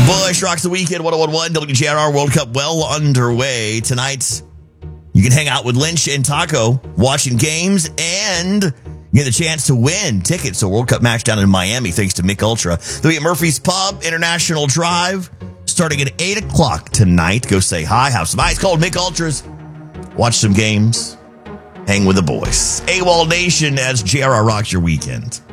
Bush rocks the weekend. 101.1 WJRR World Cup well underway. Tonight, you can hang out with Lynch and Taco watching games and get the chance to win tickets to a World Cup match down in Miami thanks to Mick Ultra. They'll be at Murphy's Pub, International Drive, starting at 8 o'clock tonight. Go say hi, have some ice cold Mick Ultras, watch some games, hang with the boys. AWOL Nation as JRR rocks your weekend.